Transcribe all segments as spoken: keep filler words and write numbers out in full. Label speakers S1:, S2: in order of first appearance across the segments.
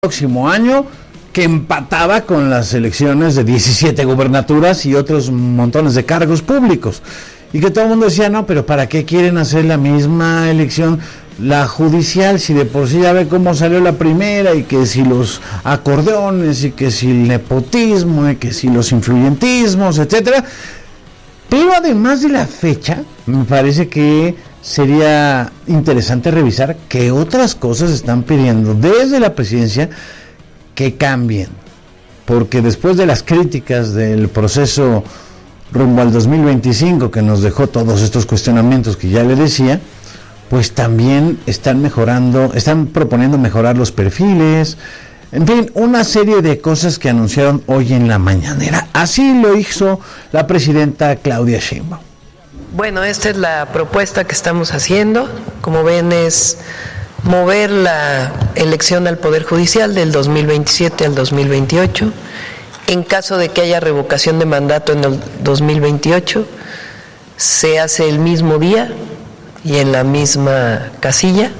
S1: próximo año, que empataba con las elecciones de diecisiete gubernaturas y otros montones de cargos públicos. Y que todo el mundo decía, no, pero ¿para qué quieren hacer la misma elección, la judicial, si de por sí ya ve cómo salió la primera, y que si los acordeones, y que si el nepotismo, y que si los influyentismos, etcétera? Pero además de la fecha, me parece que sería interesante revisar qué otras cosas están pidiendo desde la presidencia que cambien, porque después de las críticas del proceso rumbo al dos mil veinticinco, que nos dejó todos estos cuestionamientos que ya le decía, pues también están mejorando, están proponiendo mejorar los perfiles, en fin, una serie de cosas que anunciaron hoy en la mañanera. Así lo hizo la presidenta Claudia Sheinbaum.
S2: Bueno, esta es la propuesta que estamos haciendo. Como ven, es mover la elección al Poder Judicial del dos mil veintisiete al dos mil veintiocho. En caso de que haya revocación de mandato en el dos mil veintiocho, se hace el mismo día y en la misma casilla.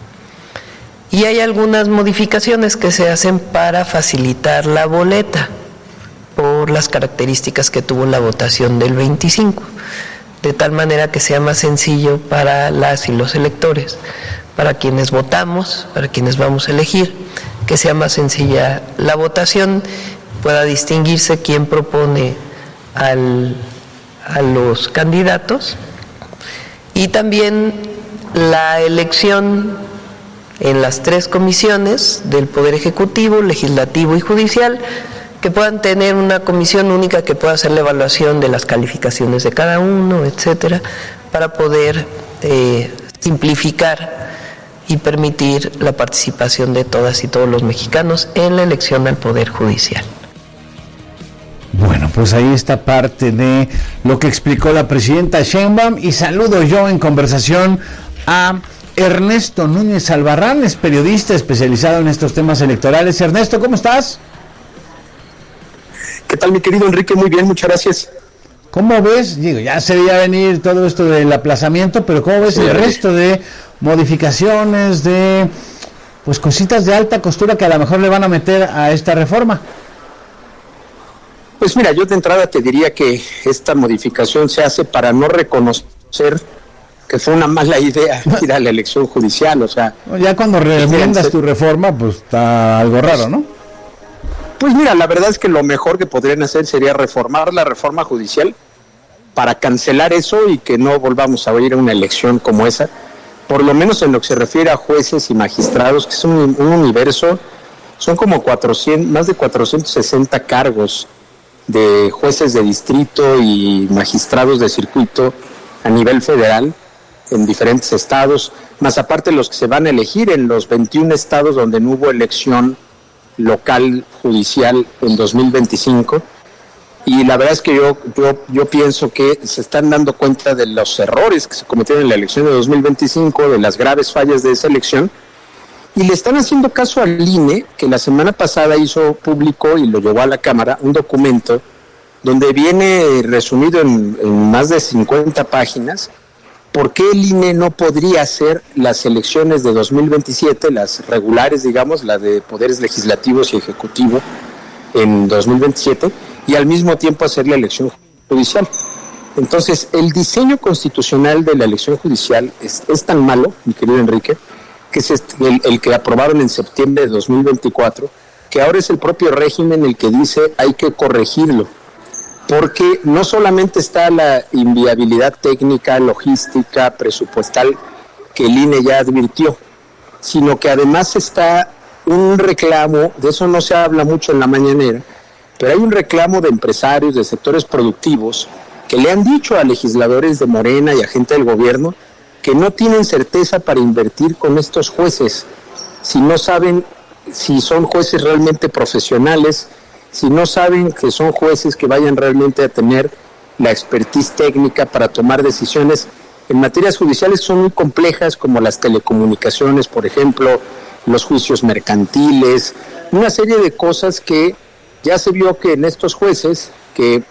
S2: Y hay algunas modificaciones que se hacen para facilitar la boleta por las características que tuvo la votación del veinticinco. De tal manera que sea más sencillo para las y los electores, para quienes votamos, para quienes vamos a elegir, que sea más sencilla la votación, pueda distinguirse quién propone al, a los candidatos, y también la elección en las tres comisiones del Poder Ejecutivo, Legislativo y Judicial, que puedan tener una comisión única que pueda hacer la evaluación de las calificaciones de cada uno, etcétera, para poder eh, simplificar y permitir la participación de todas y todos los mexicanos en la elección al Poder Judicial.
S1: Bueno, pues ahí está parte de lo que explicó la presidenta Sheinbaum, y saludo yo en conversación a Ernesto Núñez Albarrán, es periodista especializado en estos temas electorales. Ernesto, ¿cómo estás?
S3: ¿Qué tal, mi querido Enrique? Muy bien, muchas gracias.
S1: ¿Cómo ves? Digo, ya se veía venir todo esto del aplazamiento, pero ¿cómo ves sí, el resto de modificaciones, de pues cositas de alta costura que a lo mejor le van a meter a esta reforma?
S3: Pues mira, yo de entrada te diría que esta modificación se hace para no reconocer que fue una mala idea ir a la elección judicial, o sea...
S1: Ya cuando reenmiendas tu reforma, pues está algo raro, ¿no?
S3: Pues mira, la verdad es que lo mejor que podrían hacer sería reformar la reforma judicial para cancelar eso y que no volvamos a oír una elección como esa, por lo menos en lo que se refiere a jueces y magistrados, que es un, un universo, son como cuatrocientos, más de cuatrocientos sesenta cargos de jueces de distrito y magistrados de circuito a nivel federal en diferentes estados, más aparte los que se van a elegir en los veintiún estados donde no hubo elección local judicial en dos mil veinticinco, y la verdad es que yo, yo yo pienso que se están dando cuenta de los errores que se cometieron en la elección de dos mil veinticinco, de las graves fallas de esa elección, y le están haciendo caso al I N E, que la semana pasada hizo público y lo llevó a la Cámara un documento donde viene resumido en, en más de cincuenta páginas por qué el I N E no podría hacer las elecciones de dos mil veintisiete, las regulares, digamos, las de poderes legislativos y ejecutivo en dos mil veintisiete, y al mismo tiempo hacer la elección judicial. Entonces, el diseño constitucional de la elección judicial es, es tan malo, mi querido Enrique, que es este, el, el que aprobaron en septiembre de dos mil veinticuatro, que ahora es el propio régimen el que dice hay que corregirlo, porque no solamente está la inviabilidad técnica, logística, presupuestal que el I N E ya advirtió, sino que además está un reclamo, de eso no se habla mucho en la mañanera, pero hay un reclamo de empresarios, de sectores productivos, que le han dicho a legisladores de Morena y a gente del gobierno que no tienen certeza para invertir con estos jueces, si no saben si son jueces realmente profesionales, si no saben que son jueces que vayan realmente a tener la expertise técnica para tomar decisiones en materias judiciales que son muy complejas, como las telecomunicaciones, por ejemplo, los juicios mercantiles, una serie de cosas que ya se vio que en estos jueces, que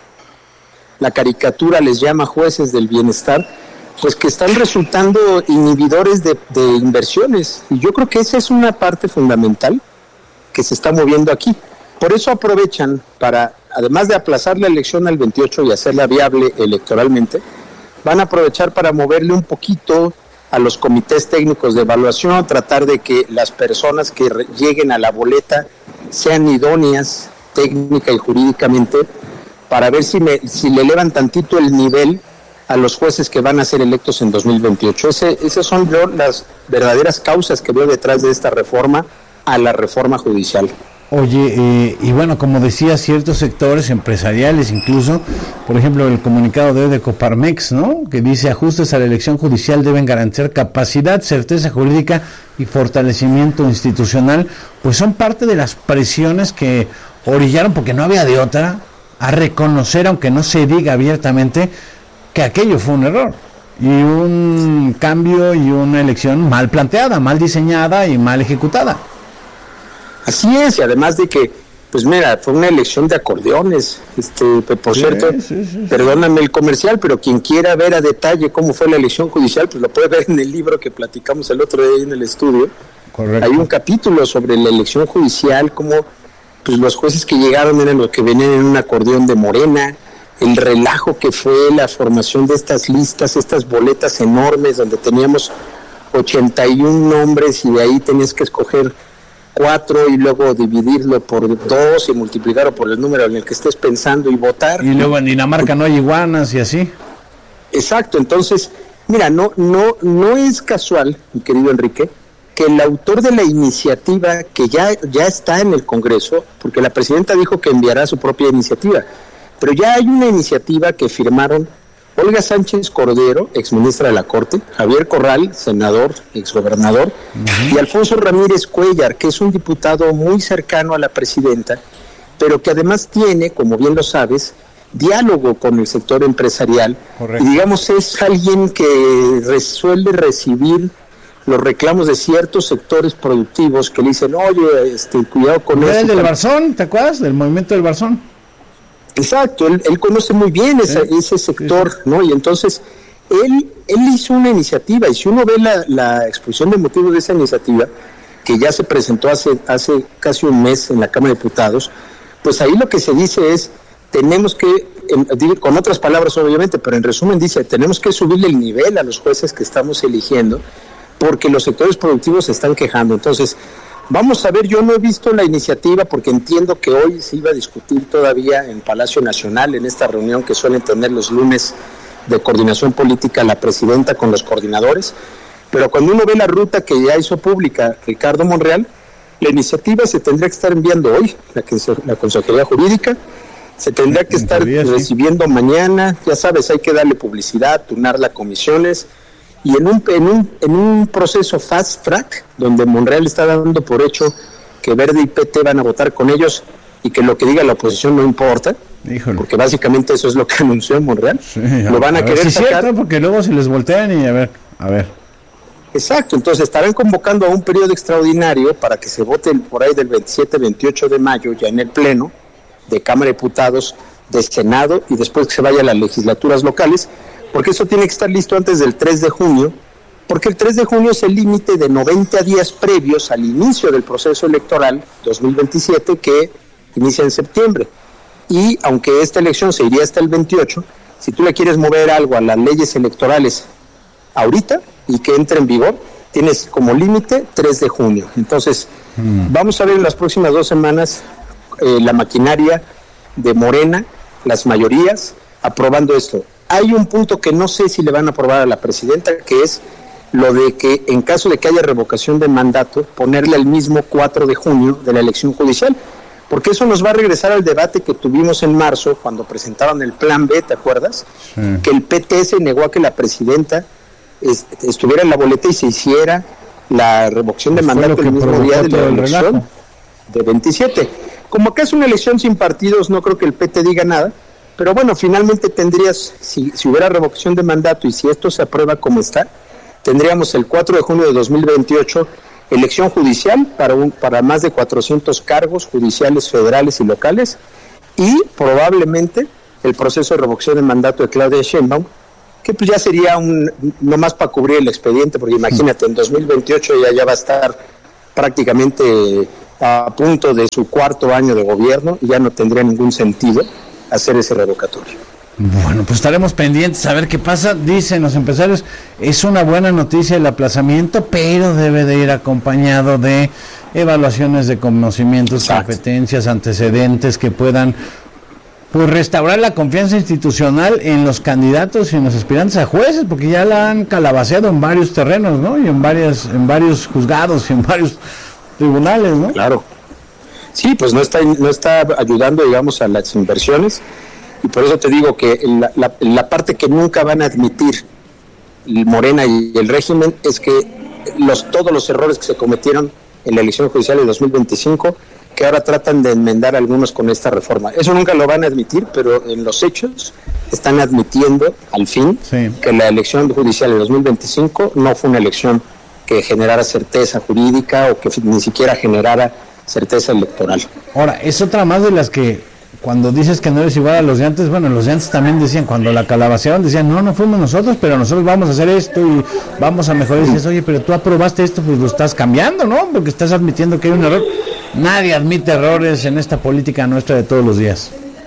S3: la caricatura les llama jueces del bienestar, pues que están resultando inhibidores de, de inversiones. Y yo creo que esa es una parte fundamental que se está moviendo aquí. Por eso aprovechan para, además de aplazar la elección al veintiocho y hacerla viable electoralmente, van a aprovechar para moverle un poquito a los comités técnicos de evaluación, tratar de que las personas que re- lleguen a la boleta sean idóneas técnica y jurídicamente, para ver si, me, si le elevan tantito el nivel a los jueces que van a ser electos en dos mil veintiocho. Ese, esas son yo las verdaderas causas que veo detrás de esta reforma a la reforma judicial.
S1: Oye, eh, y bueno, como decía, ciertos sectores empresariales, incluso, por ejemplo, el comunicado de, de Coparmex, ¿no?, que dice: ajustes a la elección judicial deben garantizar capacidad, certeza jurídica y fortalecimiento institucional, pues son parte de las presiones que orillaron, porque no había de otra, a reconocer, aunque no se diga abiertamente, que aquello fue un error, y un cambio y una elección mal planteada, mal diseñada y mal ejecutada.
S3: Así es, y además de que, pues mira, fue una elección de acordeones, este, por
S1: Sí,
S3: cierto,
S1: sí, sí, sí.
S3: perdóname el comercial, pero quien quiera ver a detalle cómo fue la elección judicial, pues lo puede ver en el libro que platicamos el otro día en el estudio.
S1: Correcto.
S3: Hay un capítulo sobre la elección judicial, cómo pues los jueces que llegaron eran los que venían en un acordeón de Morena, el relajo que fue la formación de estas listas, estas boletas enormes donde teníamos ochenta y un nombres y de ahí tenías que escoger cuatro y luego dividirlo por dos y multiplicarlo por el número en el que estés pensando y votar.
S1: Y luego en Dinamarca no hay iguanas y así.
S3: Exacto, entonces, mira, no, no, no es casual, mi querido Enrique, que el autor de la iniciativa que ya, ya está en el Congreso, porque la presidenta dijo que enviará su propia iniciativa, pero ya hay una iniciativa que firmaron Olga Sánchez Cordero, exministra de la Corte, Javier Corral, senador, exgobernador, uh-huh. y Alfonso Ramírez Cuellar, que es un diputado muy cercano a la presidenta, pero que además tiene, como bien lo sabes, diálogo con el sector empresarial. Correcto. Y digamos es alguien que resuelve recibir los reclamos de ciertos sectores productivos que le dicen: oye, este, cuidado con
S1: ¿Era
S3: esto.
S1: el del Barzón? ¿Te acuerdas del movimiento del Barzón?
S3: Exacto, él, él conoce muy bien esa, ¿Eh? ese sector, sí, sí. ¿no? Y entonces él él hizo una iniciativa, y si uno ve la, la exposición de motivos de esa iniciativa, que ya se presentó hace hace casi un mes en la Cámara de Diputados, pues ahí lo que se dice es: tenemos que, en, con otras palabras obviamente, pero en resumen dice, tenemos que subirle el nivel a los jueces que estamos eligiendo, porque los sectores productivos se están quejando. Entonces, vamos a ver, yo no he visto la iniciativa porque entiendo que hoy se iba a discutir todavía en Palacio Nacional, en esta reunión que suelen tener los lunes de coordinación política la presidenta con los coordinadores, pero cuando uno ve la ruta que ya hizo pública Ricardo Monreal, la iniciativa se tendría que estar enviando hoy, la, que, la Consejería Jurídica, se tendría que estar recibiendo mañana, ya sabes, hay que darle publicidad, turnarla a comisiones, y en un, en un en un proceso fast track, donde Monreal está dando por hecho que Verde y P T van a votar con ellos y que lo que diga la oposición no importa. Híjole. Porque básicamente eso es lo que anunció Monreal. Sí, lo van a, a querer
S1: sí,
S3: sacar.
S1: Cierto, porque luego se les voltean y a ver, a ver.
S3: Exacto, entonces estarán convocando a un periodo extraordinario para que se vote por ahí del veintisiete veintiocho de mayo, ya en el Pleno de Cámara de Diputados, de Senado, y después que se vaya a las legislaturas locales, porque eso tiene que estar listo antes del tres de junio, porque el tres de junio es el límite de noventa días previos al inicio del proceso electoral dos mil veintisiete, que inicia en septiembre. Y aunque esta elección se iría hasta el veintiocho, si tú le quieres mover algo a las leyes electorales ahorita y que entre en vigor, tienes como límite tres de junio. Entonces, mm. vamos a ver en las próximas dos semanas eh, la maquinaria de Morena, las mayorías, aprobando esto. Hay un punto que no sé si le van a aprobar a la presidenta, que es lo de que en caso de que haya revocación de mandato, ponerle el mismo cuatro de junio de la elección judicial, porque eso nos va a regresar al debate que tuvimos en marzo cuando presentaron el plan B, ¿te acuerdas? Sí. Que el P T se negó a que la presidenta est- estuviera en la boleta y se hiciera la revocación de mandato el mismo día de la elección de veintisiete. Como acá es una elección sin partidos, no creo que el P T diga nada. Pero bueno, finalmente tendrías, si, si hubiera revocación de mandato y si esto se aprueba como está, tendríamos el cuatro de junio de dos mil veintiocho elección judicial para, un, para más de cuatrocientos cargos judiciales federales y locales, y probablemente el proceso de revocación de mandato de Claudia Sheinbaum, que pues ya sería un nomás para cubrir el expediente, porque imagínate, en dos mil veintiocho ya, ya va a estar prácticamente a punto de su cuarto año de gobierno, ya no tendría ningún sentido hacer ese revocatorio.
S1: Bueno, pues estaremos pendientes a ver qué pasa. Dicen los empresarios, es una buena noticia el aplazamiento, pero debe de ir acompañado de evaluaciones de conocimientos, Exacto. competencias, antecedentes que puedan pues restaurar la confianza institucional en los candidatos y en los aspirantes a jueces, porque ya la han calabaceado en varios terrenos, ¿no? Y en varias, en varios juzgados y en varios tribunales, ¿no?
S3: Claro. Sí, pues no está, no está ayudando, digamos, a las inversiones, y por eso te digo que la, la, la parte que nunca van a admitir Morena y el régimen es que los todos los errores que se cometieron en la elección judicial de dos mil veinticinco, que ahora tratan de enmendar algunos con esta reforma. Eso nunca lo van a admitir, pero en los hechos están admitiendo, al fin, sí. que la elección judicial de dos mil veinticinco no fue una elección que generara certeza jurídica o que ni siquiera generara certeza electoral.
S1: Ahora, es otra más de las que, cuando dices que no eres igual a los de antes, bueno, los de antes también decían, cuando la calabaceaban, decían, no, no fuimos nosotros, pero nosotros vamos a hacer esto y vamos a mejorar. Y dices, oye, pero tú aprobaste esto, pues lo estás cambiando, ¿no? Porque estás admitiendo que hay un error. Nadie admite errores en esta política nuestra de todos los días.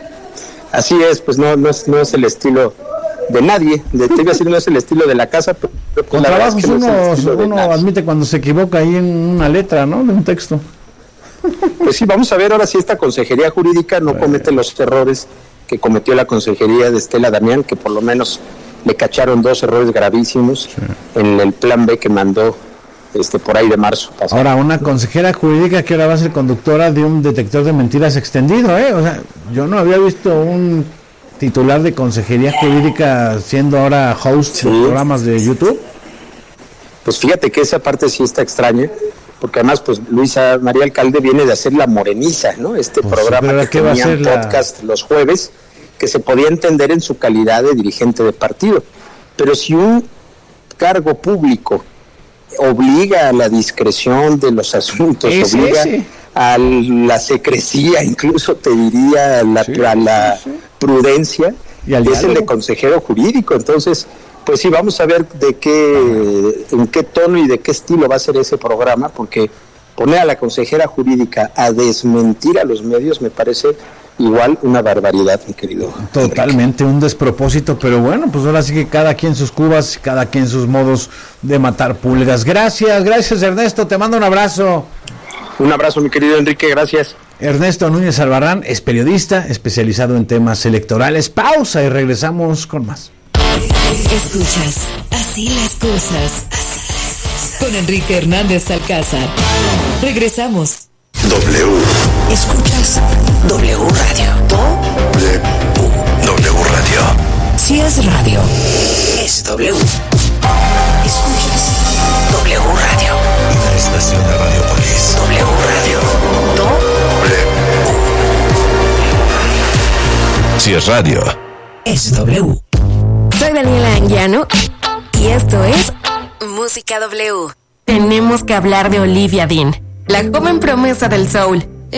S3: Así es, pues no, no es, no es el estilo de nadie, de, te iba a decir, no es el estilo de la casa, pero pues
S1: con trabajos es uno, no uno admite cuando se equivoca ahí en una letra, ¿no? De un texto.
S3: Pues sí, vamos a ver ahora si esta consejería jurídica no comete los errores que cometió la consejería de Estela Damián, que por lo menos le cacharon dos errores gravísimos sí. en el plan B que mandó este por ahí de marzo pasado.
S1: Ahora, una consejera jurídica que ahora va a ser conductora de un detector de mentiras extendido, ¿eh? O sea, yo no había visto un titular de consejería jurídica siendo ahora host sí. de programas de YouTube.
S3: Pues fíjate que esa parte sí está extraña, porque además pues Luisa María Alcalde viene de hacer La Moreniza, ¿no? Este pues programa sí, que tenía un podcast la... los jueves, que se podía entender en su calidad de dirigente de partido. Pero si un cargo público obliga a la discreción de los asuntos, ¿Es obliga ese? a la secrecía, incluso te diría a la, sí, a la sí, sí. prudencia, ¿Y es diálogo? El de consejero jurídico. Entonces, pues sí, vamos a ver de qué, en qué tono y de qué estilo va a ser ese programa, porque poner a la consejera jurídica a desmentir a los medios me parece igual una barbaridad, mi querido.
S1: Totalmente, Enrique. Un despropósito, pero bueno, pues ahora sí que cada quien sus cubas, cada quien sus modos de matar pulgas. Gracias, gracias Ernesto, te mando un abrazo.
S3: Un abrazo, mi querido Enrique, gracias.
S1: Ernesto Núñez Albarrán es periodista especializado en temas electorales. Pausa y regresamos con más.
S4: Escuchas Así las cosas, así las cosas. Con Enrique Hernández Alcázar. Regresamos.
S5: W.
S4: Escuchas W Radio.
S5: W. W Radio.
S4: Si es radio, es W. Escuchas W Radio.
S5: Una estación de Radiopolis.
S4: W Radio.
S5: W. Si es radio,
S4: es W.
S6: Soy Daniela Anguiano y esto es Música W. Tenemos que hablar de Olivia Dean, la joven promesa del soul.